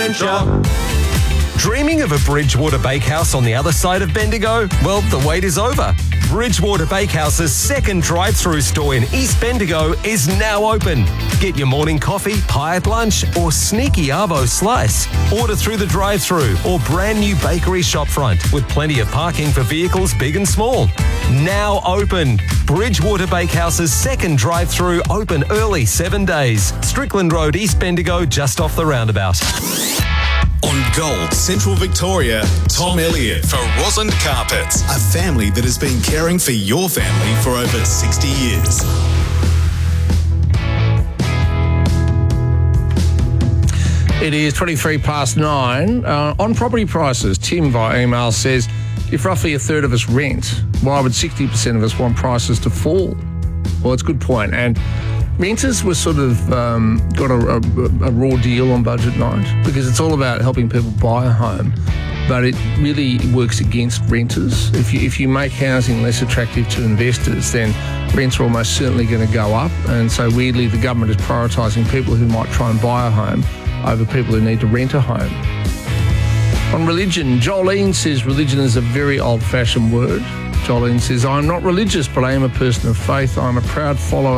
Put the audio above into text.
adventure. Dreaming of a Bridgewater Bakehouse on the other side of Bendigo? Well, the wait is over. Bridgewater Bakehouse's second drive-through store in East Bendigo is now open. Get your morning coffee, pie at lunch, or sneaky arvo slice. Order through the drive-through or brand new bakery shopfront with plenty of parking for vehicles big and small. Now open. Bridgewater Bakehouse's second drive-through open early 7 days. Strickland Road, East Bendigo, just off the roundabout. On Gold, Central Victoria, Tom Elliott for Rosalind Carpets, a family that has been caring for your family for over 60 years. It is 9:23. On property prices, Tim via email says, if roughly a third of us rent, why would 60% of us want prices to fall? Well, it's a good point. And renters were sort of got a raw deal on budget night because it's all about helping people buy a home, but it really works against renters. If you make housing less attractive to investors, then rents are almost certainly going to go up. And so weirdly, the government is prioritising people who might try and buy a home over people who need to rent a home. On religion, Jolene says religion is a very old-fashioned word. Jolene says, I'm not religious, but I am a person of faith. I'm a proud follower